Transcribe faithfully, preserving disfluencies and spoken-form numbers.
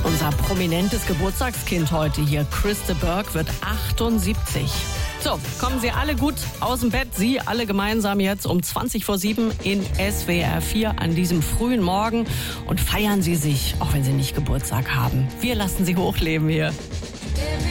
Unser prominentes Geburtstagskind heute hier, Chris de Burgh, wird achtundsiebzig. So, kommen Sie alle gut aus dem Bett, Sie alle gemeinsam jetzt um zwanzig vor sieben in S W R vier an diesem frühen Morgen und feiern Sie sich, auch wenn Sie nicht Geburtstag haben. Wir lassen Sie hochleben hier.